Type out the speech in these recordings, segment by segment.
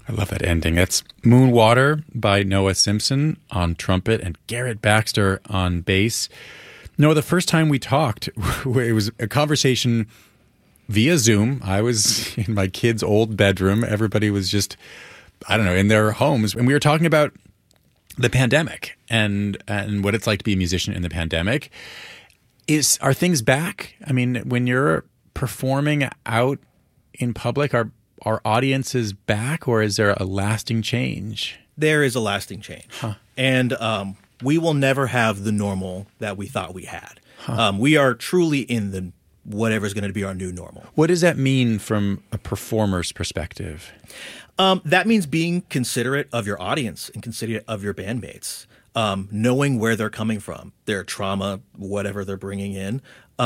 I love that ending. That's Moonwater by Noah Simpson on trumpet and Garrett Baxter on bass. Noah, the first time we talked, it was a conversation via Zoom. I was in my kid's old bedroom. Everybody was just, I don't know, in their homes. And we were talking about the pandemic and what it's like to be a musician in the pandemic. Are things back? I mean, when you're performing out in public, are audiences back, or is there a lasting change? There is a lasting change. And we will never have the normal that we thought we had. We are truly in the whatever's going to be our new normal. What does that mean from a performer's perspective? That means being considerate of your audience and considerate of your bandmates, knowing where they're coming from, their trauma, whatever they're bringing in,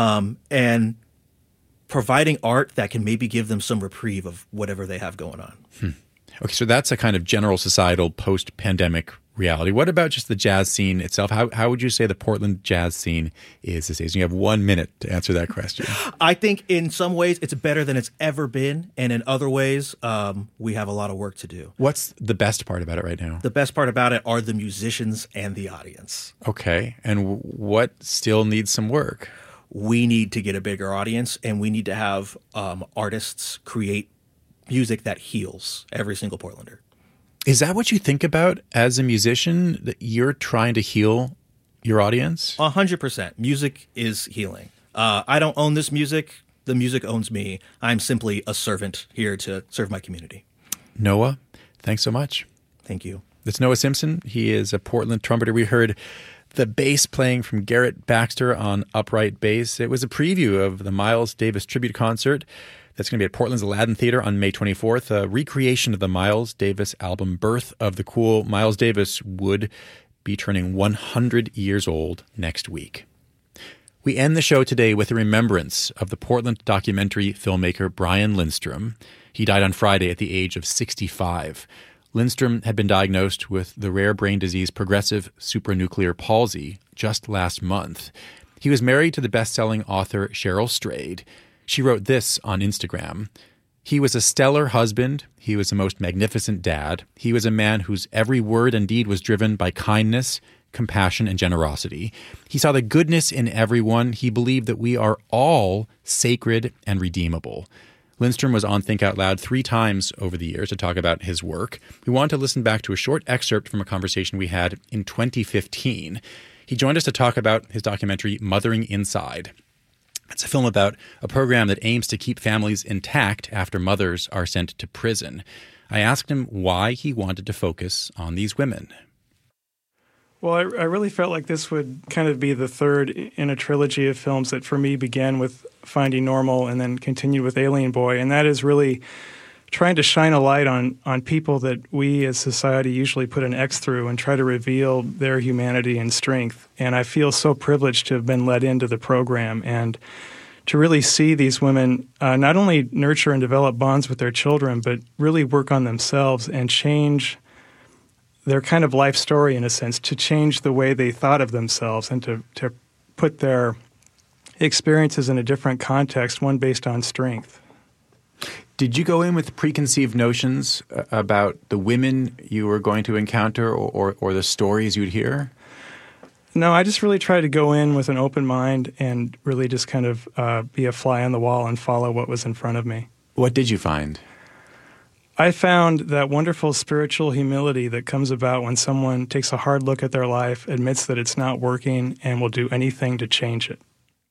and providing art that can maybe give them some reprieve of whatever they have going on. Okay, so that's a kind of general societal post-pandemic reality. What about just the jazz scene itself? How would you say the Portland jazz scene is these days? You have 1 minute to answer that question. I think in some ways it's better than it's ever been, and in other ways we have a lot of work to do. What's the best part about it right now? The best part about it are the musicians and the audience. Okay, and what still needs some work? We need to get a bigger audience, and we need to have artists create music that heals every single Portlander. Is that what you think about as a musician, that you're trying to heal your audience? 100%. Music is healing. I don't own this music. The music owns me. I'm simply a servant here to serve my community. Noah, thanks so much. Thank you. That's Noah Simpson. He is a Portland trumpeter. We heard the bass playing from Garrett Baxter on upright bass. It was a preview of the Miles Davis tribute concert that's going to be at Portland's Aladdin Theater on May 24th, a recreation of the Miles Davis album Birth of the Cool. Miles Davis would be turning 100 years old next week. We end the show today with a remembrance of the Portland documentary filmmaker Brian Lindstrom. He died on Friday at the age of 65. Lindstrom had been diagnosed with the rare brain disease progressive supranuclear palsy just last month. He was married to the best-selling author Cheryl Strayed. She wrote this on Instagram: "He was a stellar husband. He was the most magnificent dad. He was a man whose every word and deed was driven by kindness, compassion, and generosity. He saw the goodness in everyone. He believed that we are all sacred and redeemable." Lindstrom was on Think Out Loud 3 times over the years to talk about his work. We want to listen back to a short excerpt from a conversation we had in 2015. He joined us to talk about his documentary, Mothering Inside. It's a film about a program that aims to keep families intact after mothers are sent to prison. I asked him why he wanted to focus on these women. Well, I really felt like this would kind of be the third in a trilogy of films that for me began with Finding Normal and then continued with Alien Boy, and that is really trying to shine a light on people that we as society usually put an X through and try to reveal their humanity and strength. And I feel so privileged to have been led into the program and to really see these women not only nurture and develop bonds with their children, but really work on themselves and change their kind of life story, in a sense, to change the way they thought of themselves and to put their experiences in a different context, one based on strength. Did you go in with preconceived notions about the women you were going to encounter or the stories you'd hear? No, I just really tried to go in with an open mind and really just kind of be a fly on the wall and follow what was in front of me. What did you find? I found that wonderful spiritual humility that comes about when someone takes a hard look at their life, admits that it's not working, and will do anything to change it.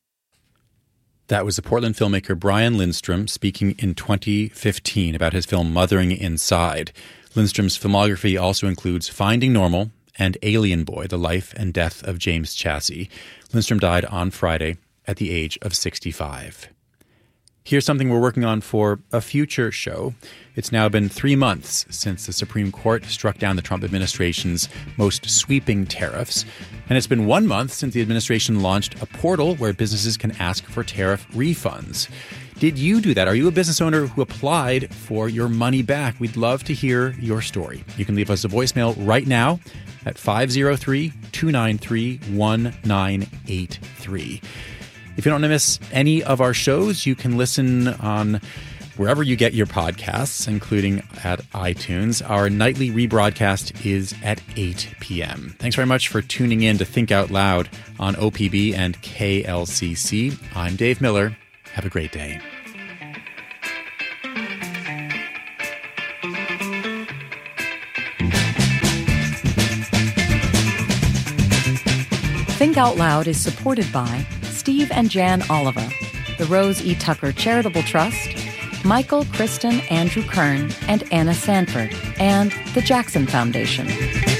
That was the Portland filmmaker Brian Lindstrom speaking in 2015 about his film Mothering Inside. Lindstrom's filmography also includes Finding Normal and Alien Boy, The Life and Death of James Chassie. Lindstrom died on Friday at the age of 65. Here's something we're working on for a future show. It's now been 3 months since the Supreme Court struck down the Trump administration's most sweeping tariffs. And it's been 1 month since the administration launched a portal where businesses can ask for tariff refunds. Did you do that? Are you a business owner who applied for your money back? We'd love to hear your story. You can leave us a voicemail right now at 503-293-1983. If you don't want to miss any of our shows, you can listen on wherever you get your podcasts, including at iTunes. Our nightly rebroadcast is at 8 p.m. Thanks very much for tuning in to Think Out Loud on OPB and KLCC. I'm Dave Miller. Have a great day. Think Out Loud is supported by Steve and Jan Oliva, the Rose E. Tucker Charitable Trust, Michael, Kristen, Andrew Kern, and Anna Sanford, and the Jackson Foundation.